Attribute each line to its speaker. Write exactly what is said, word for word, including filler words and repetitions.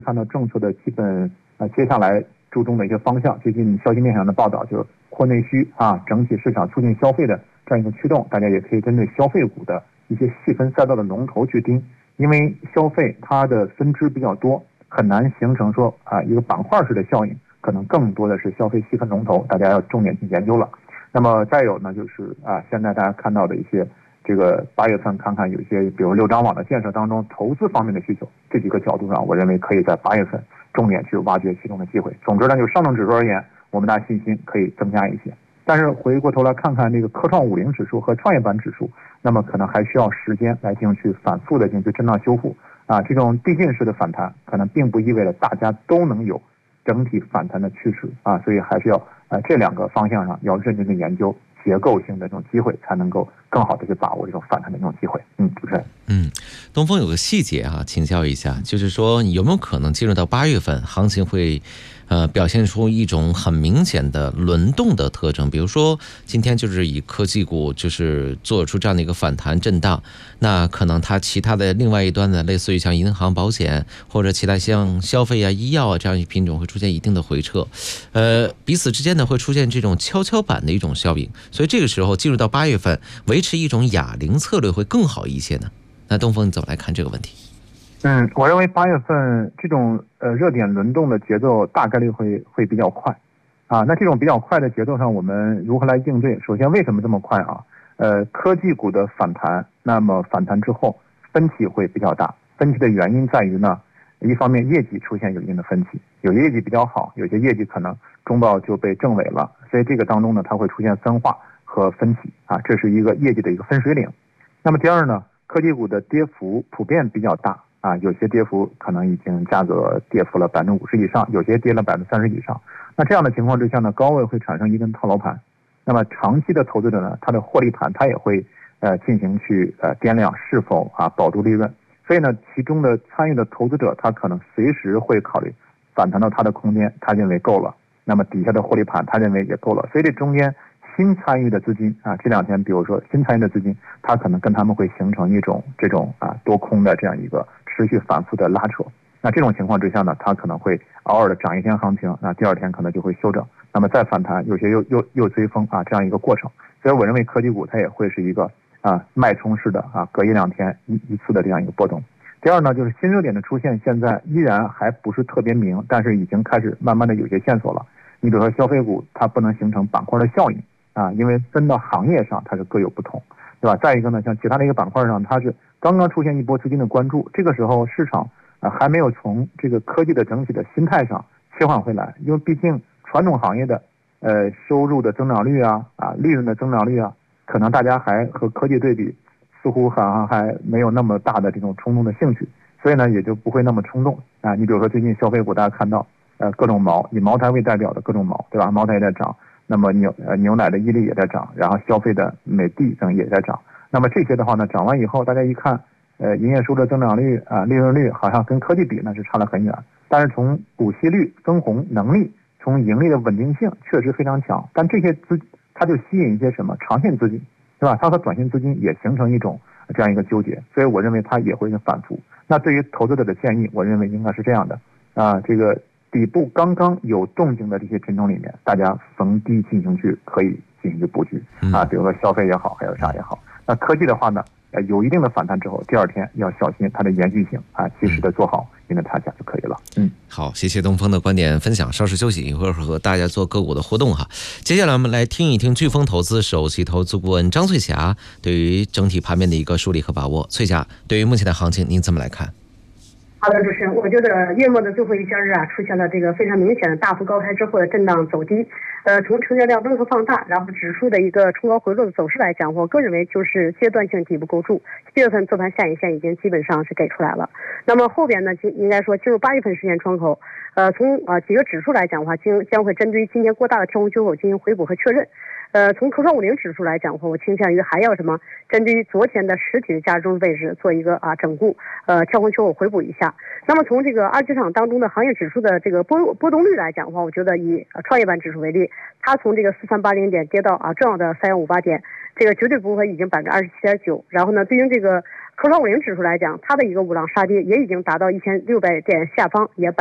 Speaker 1: 看到政策的基本呃接下来注重的一些方向，最近消息面上的报道就是扩内需啊，整体市场促进消费的这样一个驱动，大家也可以针对消费股的一些细分赛道的龙头去盯，因为消费它的分支比较多，很难形成说啊一个板块式的效应，可能更多的是消费细分龙头，大家要重点去研究了。那么再有呢，就是啊现在大家看到的一些这个八月份看看有一些比如六张网的建设当中投资方面的需求，这几个角度上我认为可以在八月份重点去挖掘其中的机会。总之呢，就上证指数而言，我们的信心可以增加一些，但是回过头来看看这个科创五零指数和创业板指数，那么可能还需要时间来进行去反复的进行去震荡修复啊，这种递进式的反弹可能并不意味着大家都能有整体反弹的趋势啊，所以还是要呃这两个方向上要认真的研究结构性的这种机会，才能够更好的去把握这种反弹的这种机会。嗯，主持人。
Speaker 2: 嗯，东风有个细节啊，请教一下，就是说有没有可能进入到八月份，行情会呃表现出一种很明显的轮动的特征？比如说今天就是以科技股就是做出这样的一个反弹震荡，那可能它其他的另外一端呢，类似于像银行、保险或者其他像消费啊、医药啊这样一品种会出现一定的回撤，呃，彼此之间呢会出现这种跷跷板的一种效应，所以这个时候进入到八月份，维持一种哑铃策略会更好一些呢？那东风你怎么来看这个问题？
Speaker 1: 嗯，我认为八月份这种呃热点轮动的节奏大概率会会比较快，啊，那这种比较快的节奏上，我们如何来应对？首先，为什么这么快啊？呃，科技股的反弹，那么反弹之后分歧会比较大，分歧的原因在于呢，一方面业绩出现有一定的分歧，有些业绩比较好，有些业绩可能中报就被证伪了，所以这个当中呢，它会出现分化和分歧啊，这是一个业绩的一个分水岭。那么第二呢？科技股的跌幅普遍比较大啊，有些跌幅可能已经价格跌幅了百分之五十以上，有些跌了百分之三十以上。那这样的情况之下呢，高位会产生一根套牢盘。那么长期的投资者呢，他的获利盘他也会呃进行去呃掂量是否啊保住利润。所以呢，其中的参与的投资者他可能随时会考虑反弹到他的空间，他认为够了，那么底下的获利盘他认为也够了，所以这中间新参与的资金啊，这两天比如说新参与的资金，它可能跟他们会形成一种这种啊多空的这样一个持续反复的拉扯。那这种情况之下呢，它可能会偶尔的涨一天行情，那第二天可能就会休整，那么再反弹，有些又又又追风啊这样一个过程。所以我认为科技股它也会是一个啊脉冲式的啊隔一两天一一次的这样一个波动。第二呢，就是新热点的出现，现在依然还不是特别明，但是已经开始慢慢的有些线索了。你比如说消费股，它不能形成板块的效应。啊，因为分到行业上它是各有不同，对吧？再一个呢，像其他的一个板块上，它是刚刚出现一波资金的关注，这个时候市场啊还没有从这个科技的整体的心态上切换回来，因为毕竟传统行业的呃收入的增长率啊啊利润的增长率啊，可能大家还和科技对比，似乎好像还没有那么大的这种冲动的兴趣，所以呢也就不会那么冲动啊。你比如说最近消费股，大家看到呃各种茅，以茅台为代表的各种茅，对吧？茅台也在涨。那么牛呃牛奶的伊利也在涨，然后消费的美的等也在涨。那么这些的话呢，涨完以后，大家一看，呃，营业收入的增长率啊、利润率好像跟科技比呢是差得很远。但是从股息率、分红能力，从盈利的稳定性确实非常强。但这些资它就吸引一些什么长线资金，对吧？它和短线资金也形成一种这样一个纠结，所以我认为它也会反复。那对于投资者的建议，我认为应该是这样的啊，这个。底部刚刚有动静的这些品种里面，大家逢低进行去可以进行去布局啊，比如说消费也好，还有啥也好。那科技的话呢，呃，有一定的反弹之后，第二天要小心它的延续性啊，及时的做好您的差价就可以了。嗯，
Speaker 2: 好，谢谢东风的观点分享，稍事休息，一会儿和大家做个股的互动哈。接下来我们来听一听飓风投资首席投资顾问张翠霞对于整体盘面的一个梳理和把握。翠霞，对于目前的行情您怎么来看？
Speaker 3: 好的，主持人，我觉得月末的最后一交易日啊，出现了这个非常明显的大幅高开之后的震荡走低。呃，从成交量温和放大，然后指数的一个冲高回落的走势来讲，我个人认为就是阶段性底部构筑。七月份做盘下影线已经基本上是给出来了。那么后边呢，应该说进入八月份时间窗口，呃，从呃几个指数来讲的话，将将会针对今天过大的跳空缺口进行回补和确认。呃，从科创五零指数来讲的话，我倾向于还要什么？针对于昨天的实体的价值中位置做一个啊整固，呃，跳空缺口回补一下。那么从这个二级市场当中的行业指数的这个波波动率来讲的话，我觉得以创业板指数为例，它从这个四三八零点跌到啊重要的三幺五八点，这个绝对不会已经百分之二十七点九。然后呢，对应这个科创五零指数来讲，它的一个五浪杀跌也已经达到一千六百点下方，也